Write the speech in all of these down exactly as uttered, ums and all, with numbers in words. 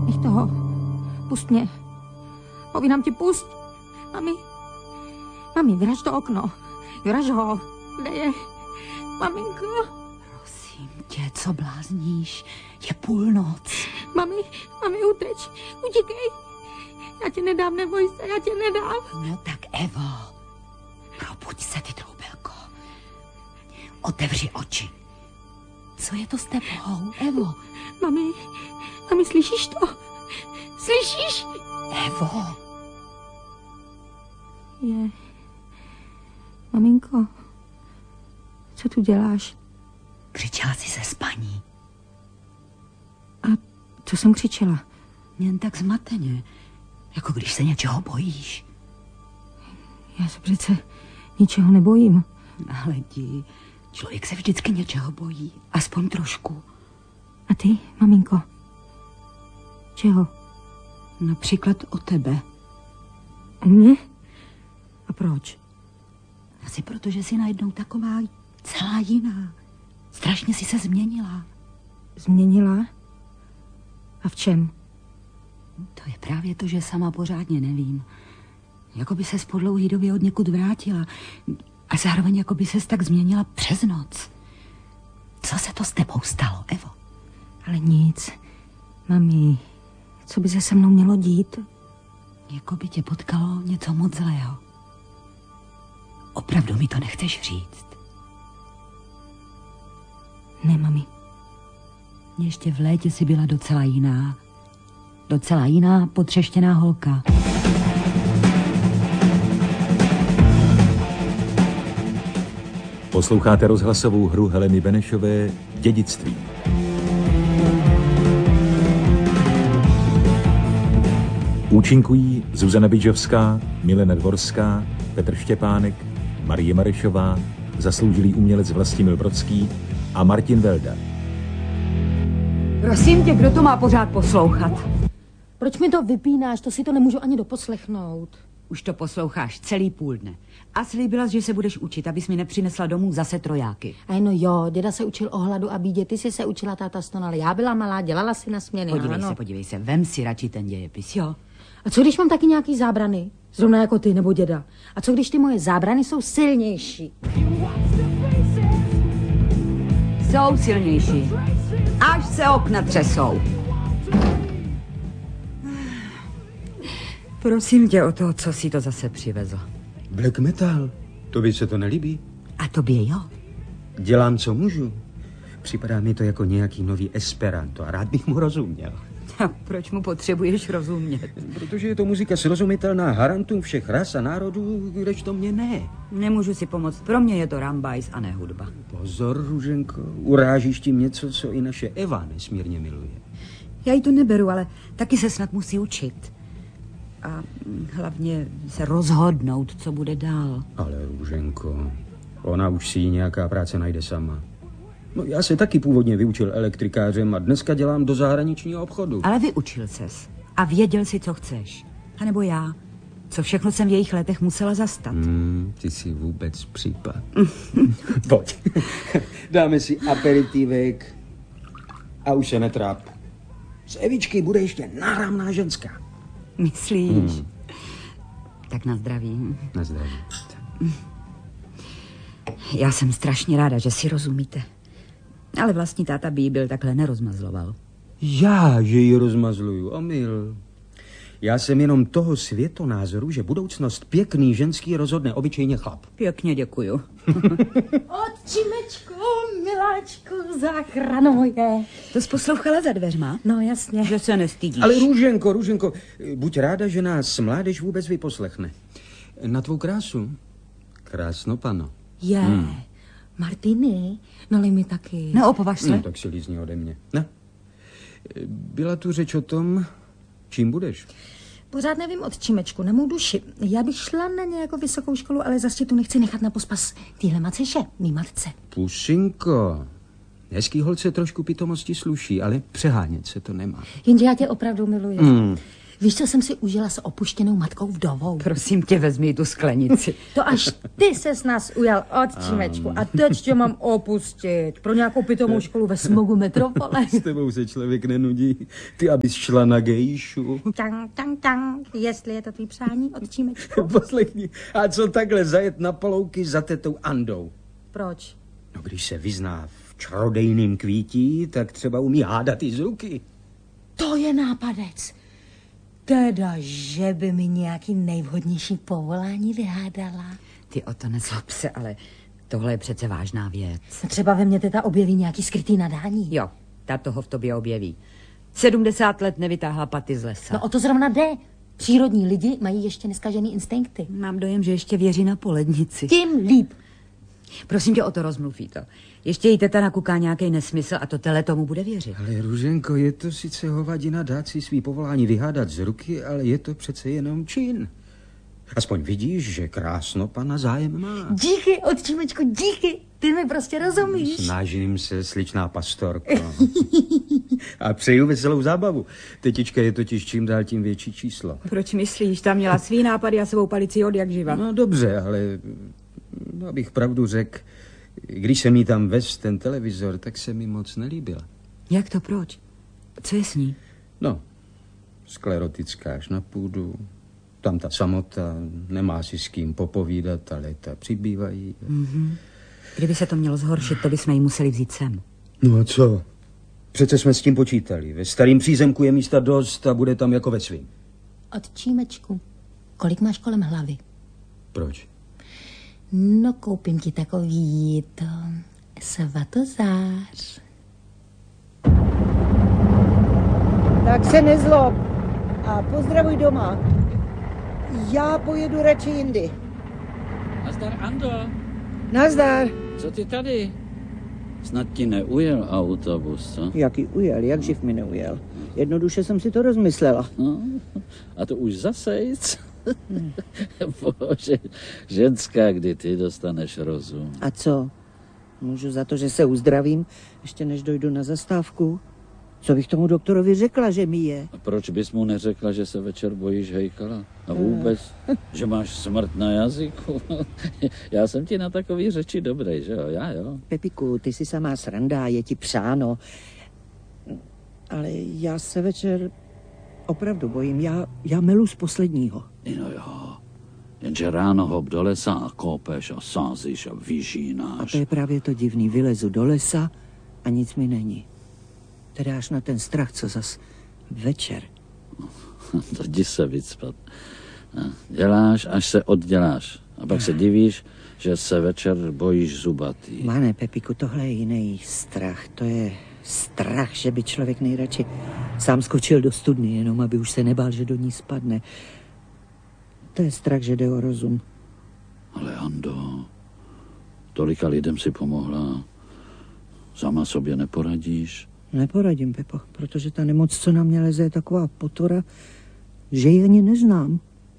Nech toho. Pust mě. Povídám ti, pust. Mami. Mami, vyraž to okno. Vyraž ho. Kde je? Maminko. Prosím tě, co blázníš? Je půlnoc. Mami, mami, uteč. Utíkej. Já tě nedám, neboj se, já tě nedám. No tak Evo, probuď se, ty troubelko. Otevři oči. Co je to s tebou, Evo? Mami, mami, slyšíš to? Slyšíš? Evo. Je. Maminko, co tu děláš? Křičela jsi ze spaní. A co jsem křičela? Jen tak zmateně, jako když se něčeho bojíš. Já se přece ničeho nebojím. Ale ti, člověk se vždycky něčeho bojí, aspoň trošku. A ty, maminko? Čeho? Například o tebe. O mě? A proč? Asi proto, že jsi najednou taková celá jiná. Strašně jsi se změnila. Změnila? A v čem? To je právě to, že sama pořádně nevím. Jako by ses po dlouhý době od někud vrátila a zároveň jako by ses tak změnila přes noc. Co se to s tebou stalo, Evo? Ale nic. Mami, co by se se mnou mělo dít? Jako by tě potkalo něco moc zlého. Opravdu mi to nechceš říct? Ne, mami. Ještě v létě si byla docela jiná. Docela jiná, potřeštěná holka. Posloucháte rozhlasovou hru Heleny Benešové Dědictví. Účinkují Zuzana Bidžovská, Milena Dvorská, Petr Štěpánek, Marie Marešová, zasloužilý umělec Vlastimil Brodský a Martin Velda. Prosím tě, kdo to má pořád poslouchat? Proč mi to vypínáš? To si to nemůžu ani doposlechnout. Už to posloucháš celý půl dne. A slíbila jsi, že se budeš učit, abys mi nepřinesla domů zase trojáky. A no jo, děda se učil o hladu a bídě, ty jsi se učila, táta ston, ale já byla malá, dělala si na směny. Podívej ano. se, podívej se, vem si radši ten dějepis, jo? A co když mám taky nějaký zábrany? Zrovna jako ty nebo děda. A co když ty moje zábrany jsou silnější? Jsou silnější. Až se okna třesou. Prosím tě o to, co si to zase přivezl. Black metal. Tobě se to nelíbí? A tobě jo? Dělám, co můžu. Připadá mi to jako nějaký nový Esperanto a rád bych mu rozuměl. A proč mu potřebuješ rozumět? Protože je to muzika srozumitelná harantům všech ras a národů, kdežto mě ne. Nemůžu si pomoct, pro mě je to rambajs a ne hudba. Pozor, Růženko, urážíš tím něco, co i naše Eva nesmírně miluje. Já jí to neberu, ale taky se snad musí učit. A hlavně se rozhodnout, co bude dál. Ale Růženko, ona už si ji nějaká práce najde sama. No, já se taky původně vyučil elektrikářem a dneska dělám do zahraničního obchodu. Ale vyučil ses a věděl si, co chceš. A nebo já, co všechno jsem v jejich letech musela zastat. Hmm, ty jsi vůbec případ. Pojď, dáme si aperitivek a už se netráp. Z Evičky bude ještě náramná ženská. Myslíš? Hmm. Tak na zdraví. Na zdraví. Já jsem strašně ráda, že si rozumíte. Ale vlastní táta by ji byl takhle nerozmazloval. Já, že ji rozmazluju, omyl. Já jsem jenom toho světonázoru, že budoucnost pěkný ženský rozhodne obyčejně chlap. Pěkně děkuju. Otčimečko, miláčku, záchrano moje. To jsi poslouchala za dveřma? No jasně. Že se nestydíš. Ale Růženko, Růženko, buď ráda, že nás mládež vůbec vyposlechne. Na tvou krásu. Krásno, pano. Je, hmm. Martiny, nalej mi taky. No, opovaž se. No, tak si lízni ode mě. Ne. Byla tu řeč o tom, čím budeš? Pořád nevím, otčimečku, na mou duši. Já bych šla na nějakou vysokou školu, ale zase tu nechci nechat na pospas týhle maceše, mý matce. Pusinko, hezký holce trošku pitomosti sluší, ale přehánět se to nemá. Jenže já tě opravdu miluji. Mm. Víš, co jsem si užila s opuštěnou matkou vdovou? Prosím tě, vezmi tu sklenici. To až ty ses nás ujal od Čímečku a teď tě mám opustit pro nějakou pitomou školu ve smogu metropole. S tebou se člověk nenudí. Ty abys šla na gejšu. Tang, tang, tang, jestli je to tvý přání od Čímečku. Poslechni, a co takhle zajet na palouky za tetou Andou? Proč? No, když se vyzná v čarodejným kvítí, tak třeba umí hádat i z ruky. To je nápadec. Teda, že by mi nějaký nejvhodnější povolání vyhádala. Ty o to nezlob se, ale tohle je přece vážná věc. Třeba ve mně teta objeví nějaký skrytý nadání. Jo, ta toho v tobě objeví. sedmdesát let nevytáhla paty z lesa. No o to zrovna jde. Přírodní lidi mají ještě neskažený instinkty. Mám dojem, že ještě věří na polednici. Tím líp. Prosím tě, o to rozmluví to. Ještě jí teta nakuká nějaký nesmysl a to tele tomu bude věřit. Ale Růženko, je to sice hovadina dát si svý povolání vyhádat z ruky, ale je to přece jenom čin. Aspoň vidíš, že krásno pana zájem má. Díky, otčímečku, díky. Ty mi prostě rozumíš. Snažím se, sličná pastorko. A přeju veselou zábavu. Tetička je totiž čím dál tím větší číslo. Proč myslíš? Tam měla svý nápady a svou palici od jak živa. No dobře, ale no, abych pravdu řekl, když jsem jí tam vez ten televizor, tak se mi moc nelíbila. Jak to, proč? Co je s ní? No, sklerotická až na půdu. Tam ta samota, nemá si s kým popovídat, ale ta přibývají. Mm-hmm. Kdyby se to mělo zhoršit, to bychom jí museli vzít sem. No a co? Přece jsme s tím počítali. Ve starým přízemku je místa dost a bude tam jako ve svým. Otčímečku, kolik máš kolem hlavy? Proč? No, koupím ti takový to svatozář. Tak se nezlob a pozdravuj doma. Já pojedu radši jindy. Nazdar, Ando. Nazdar. Co ty tady? Snad ti neujel autobus, co? Jaký ujel, jak živ mi neujel. Jednoduše jsem si to rozmyslela. No, a to už zasejc? Hmm. Bože, ženská, kdy ty dostaneš rozum. A co? Můžu za to, že se uzdravím, ještě než dojdu na zastávku? Co bych tomu doktorovi řekla, že mi je? A proč bys mu neřekla, že se večer bojíš hejkala? A vůbec, že máš smrt na jazyku? Já jsem ti na takový řeči dobrý, že jo? Já jo. Pepiku, ty jsi samá sranda, je ti přáno. Ale já se večer opravdu bojím. Já, já melu z posledního. No jo, jenže ráno hop do lesa a kopeš a sázíš a vyžínáš. A to je právě to divný. Vylezu do lesa a nic mi není. Teda až na ten strach, co zas večer. To jdi se vycpat. Děláš, až se odděláš. A pak se divíš, že se večer bojíš zubatý. Mane, Pepiku, tohle je jiný strach. To je strach, že by člověk nejradši sám skočil do studny, jenom aby už se nebál, že do ní spadne. To je strach, že jde o rozum. Ale Ando, tolika lidem si pomohla. Sama sobě neporadíš? Neporadím, Pepo, protože ta nemoc, co na mě leze, je taková potora, že ji ani neznám.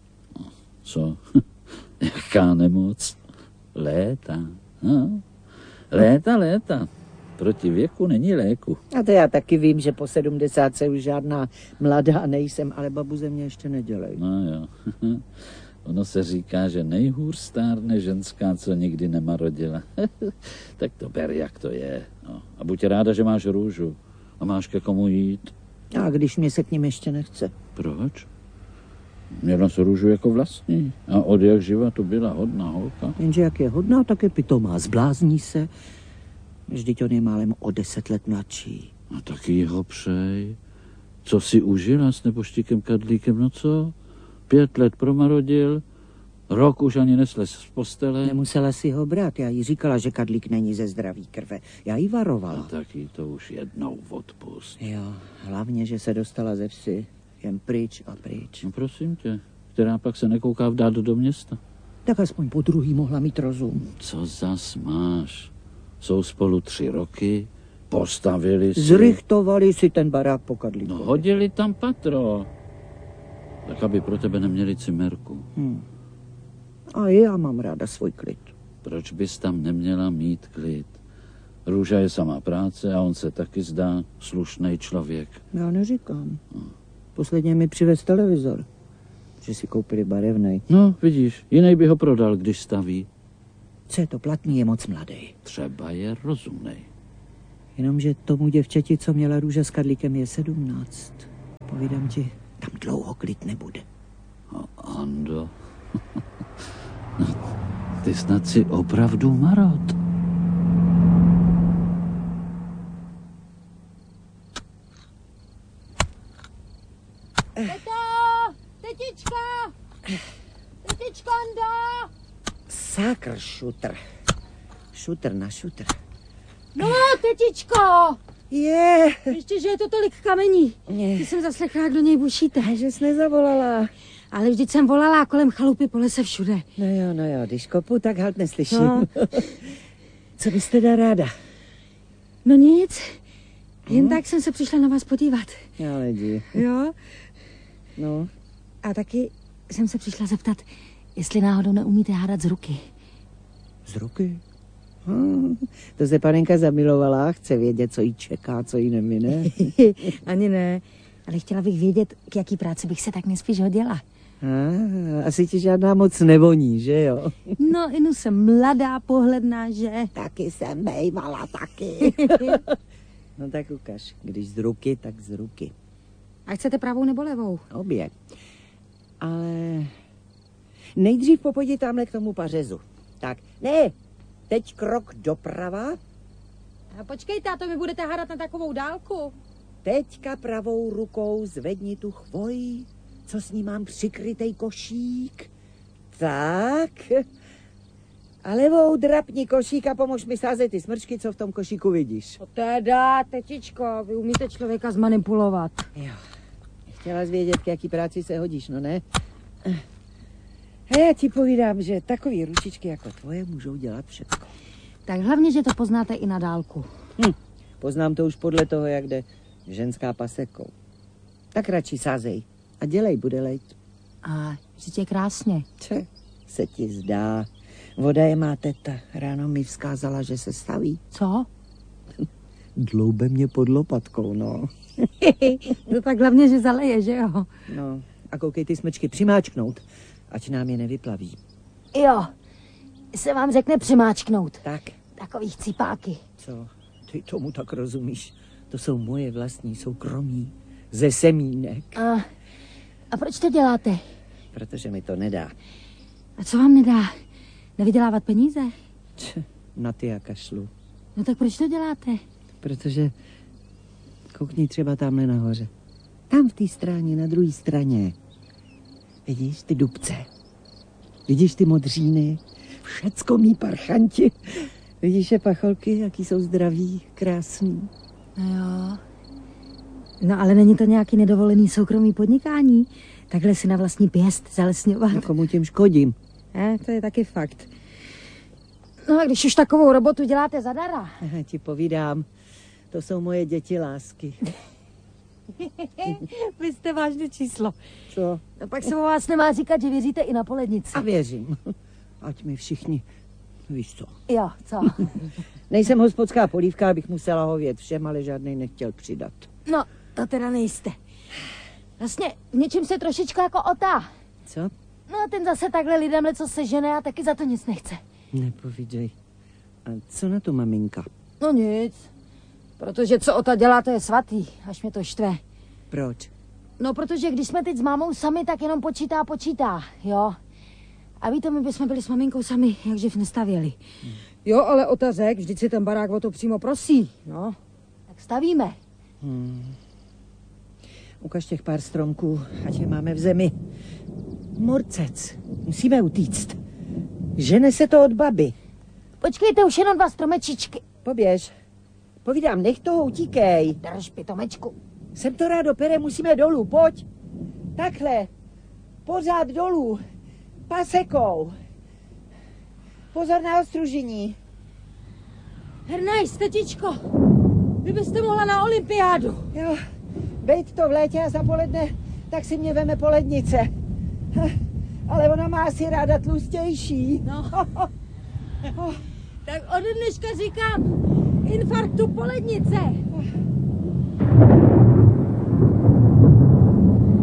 Co? Jaká nemoc? Léta. No. Léta, léta. Proti věku není léku. A to já taky vím, že po sedmdesátce už žádná mladá nejsem, ale babu ze mě ještě nedělej. No jo. Ono se říká, že nejhůř stárne ženská, co nikdy nemarodila. Tak to ber, jak to je. No. A buď ráda, že máš růžu a máš ke komu jít. A když mě se k ním ještě nechce. Proč? Měla se růžu jako vlastní. A od jak živa to byla hodná holka. Jenže jak je hodná, tak je pitomá. Zblázní se. Vždyť on je málem o deset let mladší. A taky ho přej. Co si užila s neboštíkem Kadlíkem, no co? Pět let promarodil, rok už ani neslez z postele. Nemusela si ho brát, já jí říkala, že Kadlík není ze zdraví krve. Já jí varovala. A taky to už jednou odpust. Jo, hlavně, že se dostala ze vsi. Jen pryč a pryč. No prosím tě, která pak se nekouká vdát do města. Tak aspoň po druhý mohla mít rozum. Co zas máš? Jsou spolu tři roky, postavili si... Zrychtovali si ten barák po Kadlíku. No hodili tam patro. Tak aby pro tebe neměli cimerku. Hmm. A já mám ráda svůj klid. Proč bys tam neměla mít klid? Růža je samá práce a on se taky zdá slušnej člověk. Já neříkám. Hmm. Posledně mi přivez televizor, že si koupili barevnej. No, vidíš, jiný by ho prodal, když staví. Co je to platný, je moc mladý. Třeba je rozumnej. Jenomže tomu děvčeti, co měla růže s kadlíkem, je sedmnáct. Povídám ti, tam dlouho klid nebude. A Ando, no, ty snad si opravdu marot. Teto! Tetička! Tetičko, Ando! Sákr, šutr. Šutr na šutr. No, tetičko! Je. Ještě, že je to tolik kamení. Je. Ty jsem zaslechla, jak do něj bušíte. A že jsi nezavolala. Ale vždyť jsem volala kolem chalupy po lese všude. No jo, no jo, když kopu, tak halt neslyším. No. Co bys teda ráda? No nic, jen tak jsem se přišla na vás podívat. Ale jdi. Jo? No. A taky jsem se přišla zeptat, jestli náhodou neumíte hádat z ruky. Z ruky? Hm, to se panenka zamilovala, chce vědět, co jí čeká, co jí nemine. Ani ne, ale chtěla bych vědět, k jaký práci bych se tak nejspíš hodila. Ah, asi ti žádná moc nevoní, že jo? No, inu jsem mladá, pohledná, že? Taky jsem bejvala, taky. No tak ukaž, když z ruky, tak z ruky. A chcete pravou nebo levou? Obě. Ale nejdřív popojdi tamhle k tomu pařezu. Tak, ne, teď krok doprava. A počkejte, a to mi budete hádat na takovou dálku. Teďka pravou rukou zvedni tu chvoj, co s ní mám přikrytej košík. Tak. A levou drapni košík a pomož mi sázet ty smrčky, co v tom košíku vidíš. No teda, tetičko, vy umíte člověka zmanipulovat. Jo. Chtěla jsi vědět, k jaký práci se hodíš, no ne? A já ti povídám, že takový ručičky jako tvoje můžou dělat všechno. Tak hlavně, že to poznáte i na dálku. Hm. Poznám to už podle toho, jak jde ženská pasekou. Tak radši sázej a dělej, bude lejt. A vždyť je krásně. Če, se ti zdá. Voda je má teta. Ráno mi vzkázala, že se staví. Co? Dloube mě pod lopatkou, no. No tak hlavně, že zaleje, že jo? No, a koukej ty smečky přimáčknout, ať nám je nevyplaví. Jo, se vám řekne přimáčknout. Tak. Takových cipáky. Co? Ty tomu tak rozumíš? To jsou moje vlastní soukromí. Ze semínek. A, a proč to děláte? Protože mi to nedá. A co vám nedá? Nevydělávat peníze? Č, na ty já kašlu. No tak proč to děláte? Protože koukni třeba tamhle nahoře. Tam v té straně, na druhé straně. Vidíš ty dubce? Vidíš ty modříny? Všecko mý parchanti. Vidíš je pacholky, jaký jsou zdraví, krásný. No jo. No ale není to nějaký nedovolený soukromý podnikání? Takhle si na vlastní pěst zalesňovat. No komu tím škodím? Eh, to je taky fakt. No a když už takovou robotu děláte zadara. Aha, ti povídám. To jsou moje děti lásky. Vy jste vážné číslo. Co? No pak se o vás nemá říkat, že věříte i na polednici. A věřím. Ať mi všichni, víš co. Jo, co? Nejsem hospodská polívka, abych musela hovět všem, ale žádnej nechtěl přidat. No, to teda nejste. Vlastně v něčem se trošičku jako Ota. Co? No, ten zase takhle lidem leco sežene a taky za to nic nechce. Nepovídej. A co na to maminka? No nic. Protože co Ota dělá, to je svatý, až mě to štve. Proč? No, protože když jsme teď s mámou sami, tak jenom počítá, počítá, jo. A víte, my bychom byli s maminkou sami, jakživ nestavěli. Hmm. Jo, ale Ota řekl, vždyť si ten barák o to přímo prosí, no. Tak stavíme. Hmm. Ukaž těch pár stromků, ať je máme v zemi. Morcec, musíme utíct. Žene se to od baby. Počkejte, už jenom dva stromečičky. Poběž. Povídám, nech toho utíkej. Drž, pitomečku. Sem to rádo pere, musíme dolů, pojď. Takhle. Pořád dolů. Pasekou. Pozor na ostružení. Hernajs, tetičko. Vy byste mohla na olympiádu. Jo, bejt to v létě a zapoledne, tak si mě veme polednice. Ale ona má asi ráda tlustější. No. Tak ode dneška říkám infarktu polednice.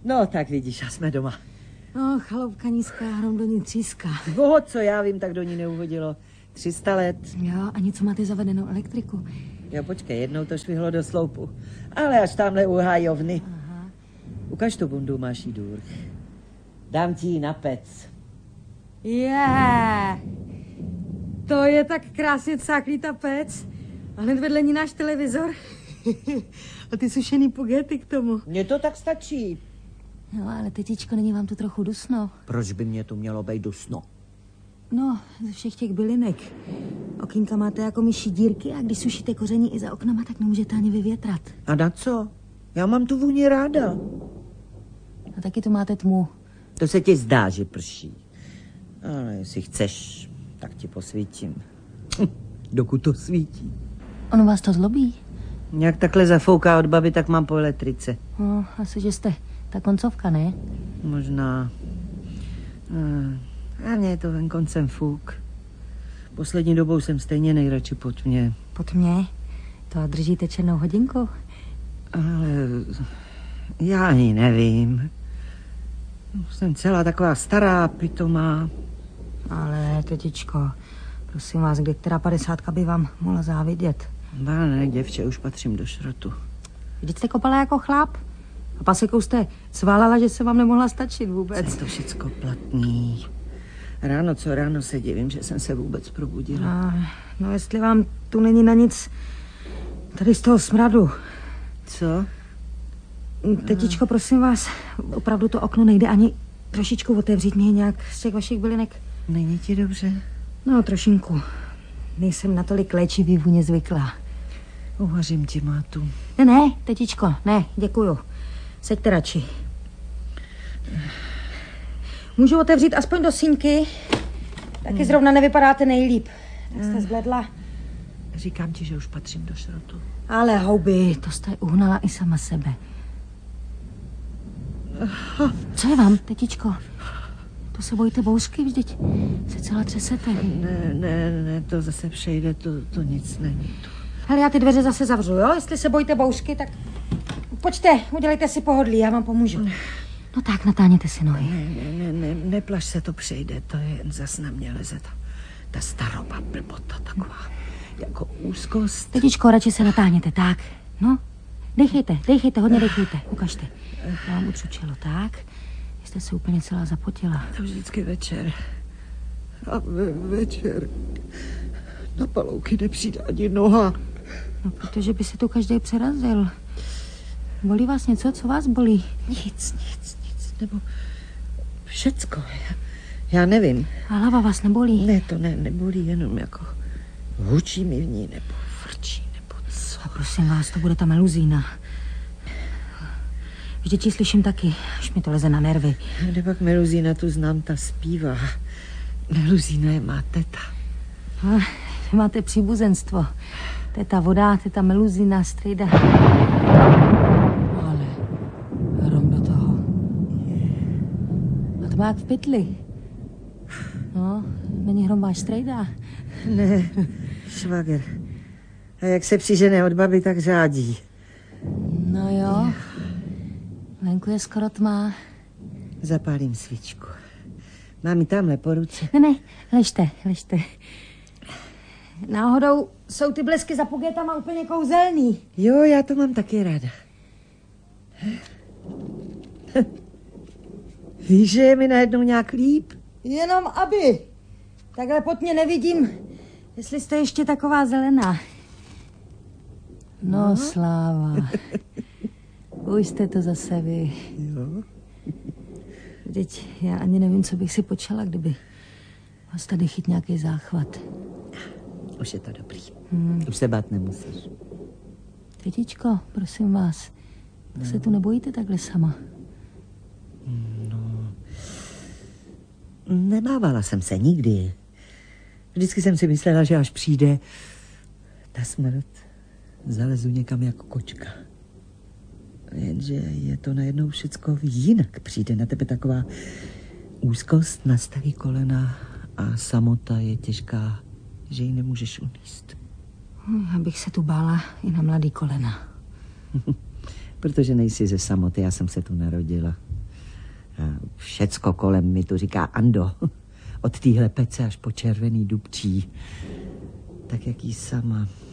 No, tak vidíš, a jsme doma. No, chaloupka nízká, hrom do ní tříská. Boho, co já vím, tak do ní neuhodilo. tři sta let. Jo, a něco máte zavedenou elektriku? Jo, počkej, jednou to švihlo do sloupu. Ale až tamhle u hájovny. Aha. Ukaž tu bundu, máš jí důr. Dám ti ji na pec. Je, yeah. To je tak krásně cáklý ta pec. A hned vedle ní náš televizor. A ty sušený pugety k tomu. Mně to tak stačí. No, ale tetičko, není vám tu trochu dusno? Proč by mě tu mělo být dusno? No, ze všech těch bylinek. Okýnka máte jako myší dírky a když sušíte koření i za oknama, tak nemůžete ani vyvětrat. A na co? Já mám tu vůni ráda. A taky tu máte tmu. To se ti zdá, že prší. Ale jestli chceš, tak ti posvítím. Hm, dokud to svítí. Ono vás to zlobí? Jak takhle zafouká od baby, tak mám po elektrice. No, asi, že jste ta koncovka, ne? Možná. A mě je to ven koncem fuk. Poslední dobou jsem stejně nejradši pod mě. Pod mě? To držíte černou hodinku? Ale já ani nevím. Jsem celá taková stará, pitomá. Ale, tetičko, prosím vás, kde která padesátka by vám mohla závidět? Ba ne, děvče, už patřím do šrotu. Vždyť jste kopala jako chlap? A pasekou jste sválala, že se vám nemohla stačit vůbec. Je to všecko platný. Ráno co ráno se divím, že jsem se vůbec probudila. A, no jestli vám tu není na nic tady z toho smradu. Co? Tetičko, prosím vás, opravdu to okno nejde ani trošičku otevřít mě nějak z těch vašich bylinek. Není ti dobře? No, trošinku. Nejsem natolik léčivý vůně zvyklá. Uvařím ti, mátu. Ne, ne, tetičko, ne, děkuju. Seďte radši. Můžu otevřít aspoň do síňky? Taky hmm. zrovna nevypadáte nejlíp. Tak jste zbledla. Říkám ti, že už patřím do šrotu. Ale houby, to jste uhnala i sama sebe. Co je vám, tetičko? To se bojíte bouřky, vždyť se celá třesete. Ne, ne, ne, to zase přejde, to, to nic není. To... Hele, já ty dveře zase zavřu, jo? Jestli se bojíte bouřky, tak pojďte, udělejte si pohodlí, já vám pomůžu. No tak, natáhněte si nohy. Ne, ne, ne, neplaš se, to přejde, to je jen zas na mě leze ta, ta staroba blbota taková, jako úzkost. Tetičko, radši se natáhněte, tak, no. Dejchejte, dejchejte, hodně dejchejte, ukažte. Já vám utřu čelo, tak. Jste se úplně celá zapotila. To vždycky večer. A ve, večer na palouky nepřijde ani noha. No, protože by se tu každý přerazil. Bolí vás něco? Co vás bolí? Nic, nic, nic, nebo všecko. Já, já nevím. A hlava vás nebolí? Ne, to ne, nebolí, jenom jako hučí mi v ní, nebo frčí, nebo co. A prosím vás, to bude ta meluzína. Vždyť ji slyším taky, až mi to leze na nervy. Kde pak meluzína tu znám, ta zpívá. Meluzína je má teta. No, vy máte příbuzenstvo. Teta voda, teta meluzína, strejda. Ale hrom do toho. A to má jak v pytli. No, není hrom váš strejda. Ne, švager. A jak se přižene od baby, tak řádí. No jo. Venku je skoro tma. Zapálím svíčku. Mám ji tamhle po ruce. Ne, ne, ležte, ležte. Náhodou jsou ty blesky za pugetama úplně kouzelný. Jo, já to mám taky ráda. Víš, že je mi najednou nějak líp? Jenom aby. Takhle pod mě nevidím, jestli jste ještě taková zelená. No, no. Sláva. Už jste to zase vy. Jo. Vždyť já ani nevím, co bych si počala, kdyby vás tady chyt nějaký záchvat. Už je to dobrý. Hmm. Už se bát nemusíš. Tetičko, prosím vás, no. Se tu nebojíte takhle sama? No, nebávala jsem se nikdy. Vždycky jsem si myslela, že až přijde ta smrt, zalezu někam jako kočka. Jenže je to najednou všecko jinak. Přijde na tebe taková úzkost, nastaví kolena a samota je těžká, že ji nemůžeš uníst. Abych se tu bála i na mladý kolena. Protože nejsi ze samoty, já jsem se tu narodila. Všecko kolem mi tu říká Ando. Od téhle pece až po červený dubčí. Tak jak jí sama.